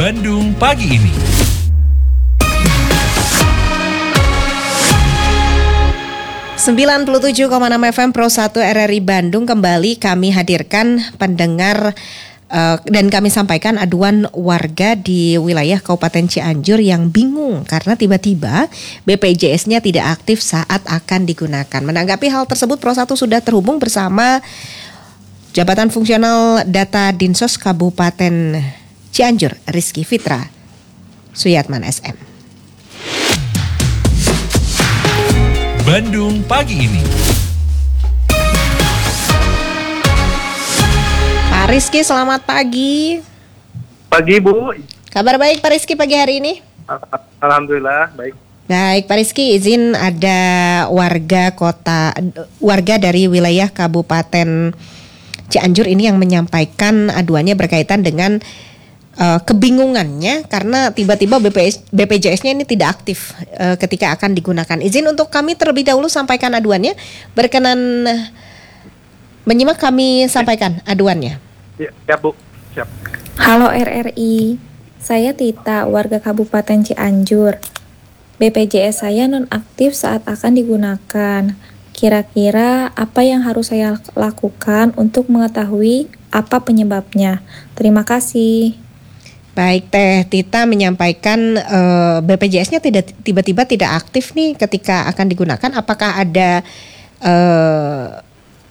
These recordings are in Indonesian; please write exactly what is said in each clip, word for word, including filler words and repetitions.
Bandung pagi ini. sembilan puluh tujuh koma enam F M Pro satu R R I Bandung kembali kami hadirkan pendengar uh, dan kami sampaikan aduan warga di wilayah Kabupaten Cianjur yang bingung karena tiba-tiba B P J S-nya tidak aktif saat akan digunakan. Menanggapi hal tersebut, Pro satu sudah terhubung bersama Jabatan Fungsional Data Dinsos Kabupaten Cianjur, Rizky Fitra Suyatman S M. Bandung pagi ini. Pak Rizky, selamat pagi. Pagi, Bu. Kabar baik Pak Rizky pagi hari ini? Alhamdulillah baik. Baik Pak Rizky, izin ada warga kota warga dari wilayah Kabupaten Cianjur ini yang menyampaikan aduannya berkaitan dengan Uh, kebingungannya karena tiba-tiba B P S, B P J S-nya ini tidak aktif uh, ketika akan digunakan. Izin untuk kami terlebih dahulu sampaikan aduannya. Berkenan menyimak kami sampaikan aduannya. Ya, ya Bu. Siap. Halo R R I, saya Tita, warga Kabupaten Cianjur. B P J S saya nonaktif saat akan digunakan. Kira-kira apa yang harus saya lakukan untuk mengetahui apa penyebabnya? Terima kasih. Baik, Teh Tita menyampaikan uh, B P J S-nya tidak tiba-tiba tidak aktif nih ketika akan digunakan. Apakah ada uh,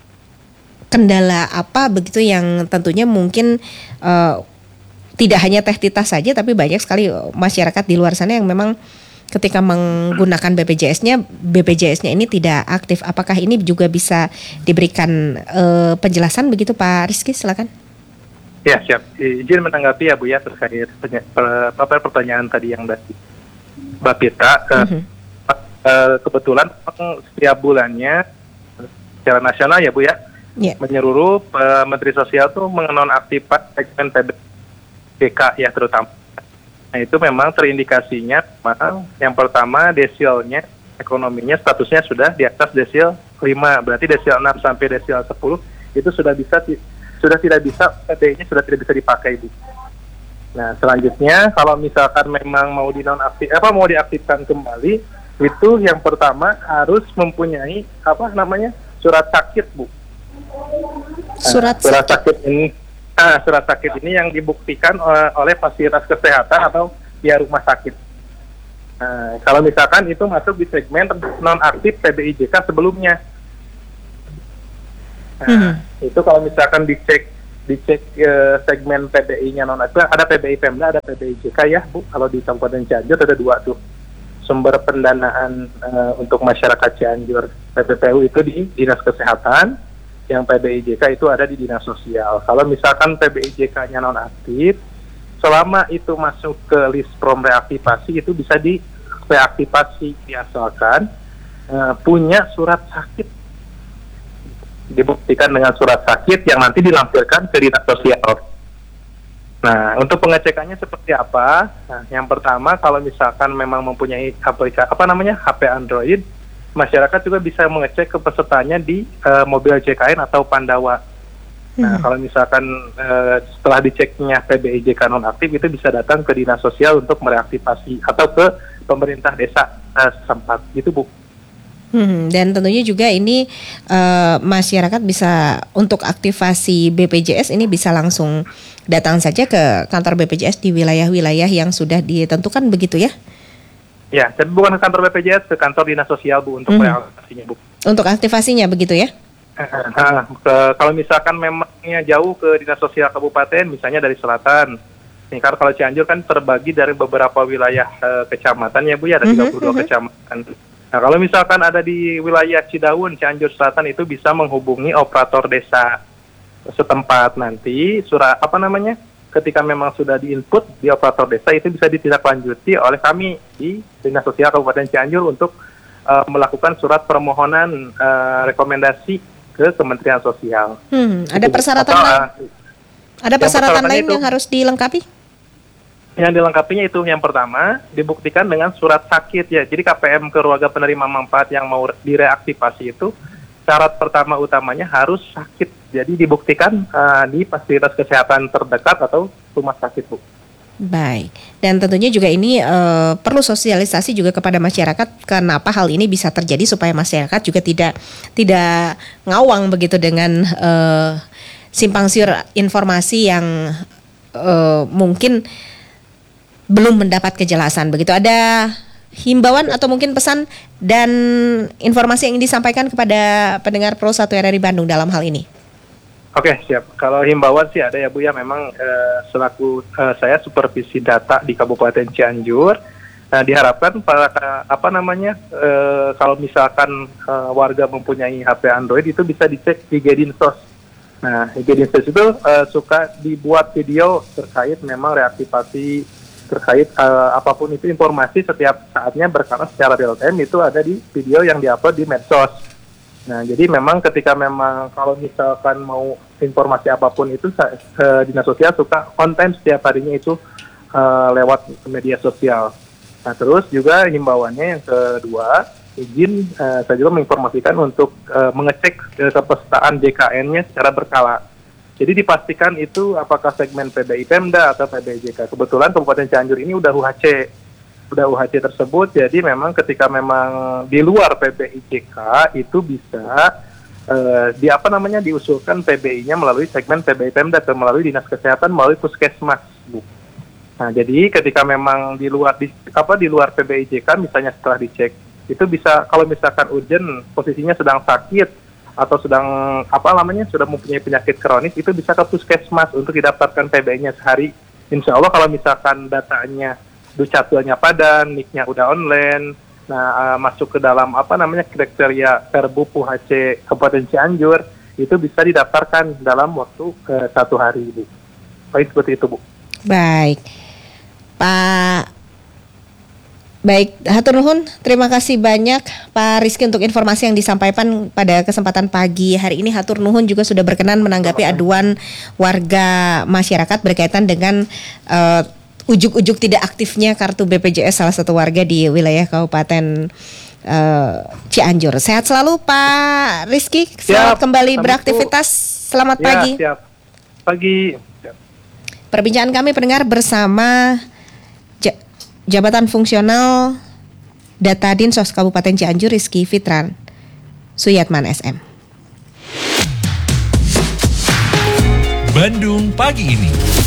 kendala apa begitu yang tentunya mungkin uh, tidak hanya Teh Tita saja, tapi banyak sekali masyarakat di luar sana yang memang ketika menggunakan B P J S-nya, B P J S-nya ini tidak aktif. Apakah ini juga bisa diberikan uh, penjelasan begitu Pak Rizky? Silakan. Ya, siap. Izin menanggapi ya Bu ya terkait penya- per- apa pertanyaan tadi yang dari Mbak Pita. Mm-hmm. Uh, kebetulan setiap bulannya secara nasional ya Bu ya, yeah. menyeluruh uh, Menteri Sosial tuh menonaktifkan segmen P B J K ya terutama. Nah itu memang terindikasinya memang yang pertama desilnya ekonominya statusnya sudah di atas desil lima, berarti desil enam sampai desil sepuluh itu sudah bisa sudah tidak bisa P B I-nya sudah tidak bisa dipakai Bu. Nah selanjutnya kalau misalkan memang mau dinonaktif apa mau diaktifkan kembali itu yang pertama harus mempunyai apa namanya surat sakit Bu. Nah, Surat, surat sakit ini Nah, surat sakit ini yang dibuktikan oleh, oleh fasilitas kesehatan atau ya rumah sakit. Nah, kalau misalkan itu masuk di segmen nonaktif P B I J K sebelumnya. Nah, hmm. itu kalau misalkan dicek dicek uh, segmen P B I-nya nonaktif, ada P B I Pemda, ada P B I J K ya Bu. Kalau di Kabupaten Cianjur ada dua tuh sumber pendanaan uh, untuk masyarakat Cianjur. P P P U itu di Dinas Kesehatan, yang P B I J K itu ada di Dinas Sosial. Kalau misalkan P B I J K-nya nonaktif, selama itu masuk ke list prom reaktivasi itu bisa direaktivasi asalkan uh, punya surat sakit. Dibuktikan dengan surat sakit yang nanti dilampirkan ke Dinas Sosial. Nah, untuk pengecekannya seperti apa? Nah, yang pertama kalau misalkan memang mempunyai aplikasi apa namanya H P Android, masyarakat juga bisa mengecek kepesertaannya di uh, mobil J K N atau Pandawa. Nah, hmm. kalau misalkan uh, setelah diceknya P B I J K nonaktif itu bisa datang ke Dinas Sosial untuk mereaktivasi atau ke pemerintah desa uh, setempat. Gitu Bu. Hmm, dan tentunya juga ini uh, masyarakat bisa untuk aktivasi B P J S ini bisa langsung datang saja ke kantor B P J S di wilayah-wilayah yang sudah ditentukan begitu ya? Ya, tapi bukan ke kantor B P J S, ke kantor Dinas Sosial Bu untuk hmm. reaktivasinya Bu. Untuk aktivasinya begitu ya? Nah, ke, kalau misalkan memangnya jauh ke Dinas Sosial Kabupaten, misalnya dari selatan, nih karena kalau Cianjur kan terbagi dari beberapa wilayah uh, kecamatan ya Bu ya, ada tiga puluh dua mm-hmm. kecamatan. Nah kalau misalkan ada di wilayah Cidaun, Cianjur Selatan itu bisa menghubungi operator desa setempat nanti, surat apa namanya, ketika memang sudah diinput di operator desa itu bisa ditindaklanjuti oleh kami di Dinas Sosial Kabupaten Cianjur untuk uh, melakukan surat permohonan uh, rekomendasi ke Kementerian Sosial. Hmm, ada persyaratan Atau, lain? Uh, ada persyaratan lain itu, yang harus dilengkapi? Yang dilengkapinya itu yang pertama dibuktikan dengan surat sakit ya. Jadi K P M keluarga penerima manfaat yang mau direaktivasi itu syarat pertama utamanya harus sakit. Jadi dibuktikan uh, di fasilitas kesehatan terdekat atau rumah sakit Bu. Baik, dan tentunya juga ini uh, perlu sosialisasi juga kepada masyarakat kenapa hal ini bisa terjadi supaya masyarakat juga tidak tidak ngawang begitu dengan uh, simpang siur informasi yang uh, mungkin belum mendapat kejelasan. Begitu, ada himbauan atau mungkin pesan dan informasi yang disampaikan kepada pendengar Pro satu R R I Bandung dalam hal ini? Oke, siap. Kalau himbauan sih ada ya Bu ya, memang eh, selaku eh, saya supervisi data di Kabupaten Cianjur, nah diharapkan para apa namanya eh, kalau misalkan eh, warga mempunyai H P Android itu bisa dicek di Gedinsos. Nah, di Gedinsos itu eh, suka dibuat video terkait memang reaktivasi terkait eh, apapun itu informasi setiap saatnya berkala secara real time itu ada di video yang diupload di medsos. Nah, jadi memang ketika memang kalau misalkan mau informasi apapun itu uh, Dinas Sosial suka konten setiap harinya itu uh, lewat media sosial. Nah, terus juga himbauannya yang kedua, izin uh, saya juga menginformasikan untuk uh, mengecek uh, kepesertaan J K N-nya secara berkala. Jadi dipastikan itu apakah segmen P B I Pemda atau P B I J K. Kebetulan Kabupaten Cianjur ini udah U H C. Udah U H C tersebut, jadi memang ketika memang di luar P B I J K itu bisa uh, di apa namanya diusulkan P B I-nya melalui segmen P B I Pemda atau melalui Dinas Kesehatan melalui Puskesmas, Bu. Nah, jadi ketika memang di luar di apa di luar P B I J K misalnya setelah dicek itu bisa kalau misalkan urgent posisinya sedang sakit atau sedang apa namanya sudah mempunyai penyakit kronis itu bisa ke Puskesmas untuk didaftarkan P B I-nya sehari. Insya Allah kalau misalkan datanya Dukcapilnya padan, N I K-nya udah online, nah uh, masuk ke dalam apa namanya kriteria Perbup U H C Kabupaten Cianjur, itu bisa didaftarkan dalam waktu uh, satu hari, Bu. Baik, seperti itu, Bu. Baik, Pak. Baik, hatur nuhun. Terima kasih banyak Pak Rizky untuk informasi yang disampaikan pada kesempatan pagi hari ini. Hatur nuhun juga sudah berkenan menanggapi aduan warga masyarakat berkaitan dengan uh, ujuk-ujuk tidak aktifnya kartu B P J S salah satu warga di wilayah Kabupaten uh, Cianjur. Sehat selalu Pak Rizky. Selamat siap, kembali beraktivitas. Selamat ya, pagi. Siap. Pagi. Siap. Perbincangan kami pendengar bersama J- Jabatan Fungsional Data Dinsos Kabupaten Cianjur Rizky Fitran Suyatman S M. Bandung pagi ini.